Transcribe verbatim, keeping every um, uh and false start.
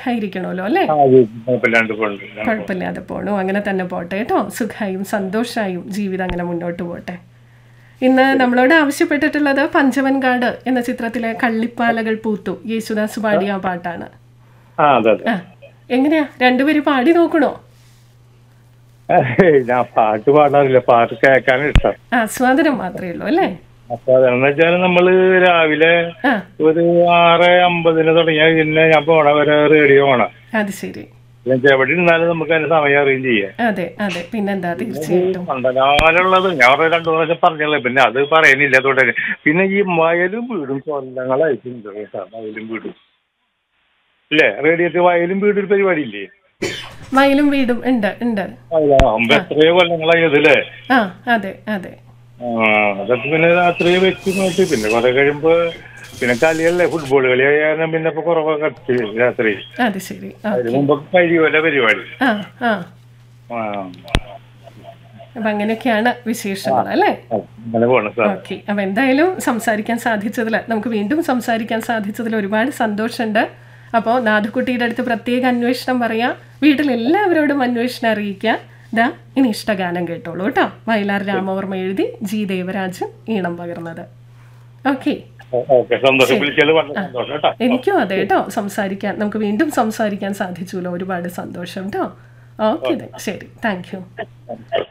സുഖമായിരിക്കണമല്ലോ അല്ലേ? ആ വീട്ടിൽ കുഴപ്പമില്ലാണ്ട് പോകുന്നുണ്ട്. അങ്ങനെ പോകുന്നു. കുഴപ്പമില്ലാതെ പോണു. അങ്ങനെ തന്നെ പോട്ടെ കേട്ടോ. സുഖമായും സന്തോഷമായും ജീവിതം അങ്ങനെ മുന്നോട്ട് പോട്ടെ. ഇന്ന് നമ്മളോട് ആവശ്യപ്പെട്ടിട്ടുള്ളത് പഞ്ചവൻകാട് എന്ന ചിത്രത്തിലെ കള്ളിപ്പാലകൾ പൂത്തു യേശുദാസ് പാടിയ ആ പാട്ടാണ്. ആ അതെ അതെ. ആ എങ്ങനെയാ രണ്ടുപേരും പാടി നോക്കണോ? ഏയ്, ഞാൻ പാട്ട് പാടാറില്ല, പാട്ട് കേൾക്കാനും ഇഷ്ടം. ആസ്വാദനം മാത്രമേ ഉള്ളൂ അല്ലേ? അപ്പൊ അതെന്ന് വെച്ചാൽ നമ്മള് രാവിലെ ആ ഒരു ആറ് അമ്പതിന് തുടങ്ങിയാൽ പിന്നെ ഞാൻ പോണ വരെ റേഡിയോ ഓണാ. അത് ശരി. എവിടെ ഇരുന്നാലും നമുക്ക് അതിന്റെ സമയം അറിയുകയും ചെയ്യാം. അതെ അതെ, പിന്നെന്താ, തീർച്ചയായിട്ടും. പണ്ടകാലുള്ളത് ഞാൻ ഒരു രണ്ടു പ്രാവശ്യം പറഞ്ഞല്ലേ, പിന്നെ അത് പറയുന്നില്ല തുടങ്ങി. പിന്നെ ഈ വയലും വീടും കൊല്ലങ്ങളായിട്ടുണ്ട് കേട്ടോ. വയലും വീടും ഇല്ലേ, റേഡിയോക്ക് വയലും വീടും പരിപാടി ഇല്ലേ? വയലും വീടും ഉണ്ട് ഉണ്ട്. അതാകുമ്പോ എത്രയോ കൊല്ലങ്ങളായി അതല്ലേ. ആ അതെ അതെ. ആ അതൊക്കെ പിന്നെ രാത്രി വെച്ച് നോക്കി, പിന്നെ കുറെ കഴിയുമ്പോ പിന്നെ കളിയല്ലേ, ഫുട്ബോൾ കളി ആയാലും പിന്നെ ഇപ്പൊ കുറവൊക്കെ കത്തി രാത്രി. അത് ശരി. അതിന് മുമ്പൊക്കെ കഴിയുമല്ലോ പരിപാടി. ആ ആ ആ അപ്പൊ അങ്ങനെയൊക്കെയാണ് വിശേഷങ്ങൾ അല്ലേ? അങ്ങനെ പോണം സാർ. ഓക്കെ, അപ്പൊ എന്തായാലും സംസാരിക്കാൻ സാധിച്ചതിൽ, നമുക്ക് വീണ്ടും സംസാരിക്കാൻ സാധിച്ചതിൽ ഒരുപാട് സന്തോഷമുണ്ട്. അപ്പോൾ നാഥുക്കുട്ടിയുടെ അടുത്ത് പ്രത്യേക അന്വേഷണം പറയാം, വീട്ടിലെല്ലാവരോടും അന്വേഷണം അറിയിക്കുക. ദാ ഇനി ഇഷ്ടഗാനം കേട്ടോളൂ കേട്ടോ. വയലാർ രാമവർമ്മ എഴുതി, ജി ദേവരാജൻ ഈണം പകർന്നത്. ഓക്കെ, എനിക്കും അതെ കേട്ടോ. സംസാരിക്കാൻ, നമുക്ക് വീണ്ടും സംസാരിക്കാൻ സാധിച്ചുല്ലോ. ഒരുപാട് സന്തോഷം കേട്ടോ. ഓക്കെ, ശരി, താങ്ക് യു.